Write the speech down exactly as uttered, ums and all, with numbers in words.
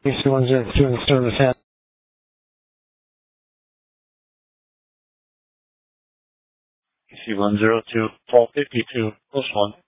C one zero two in service at C one zero two, twelve fifty-two, plus one.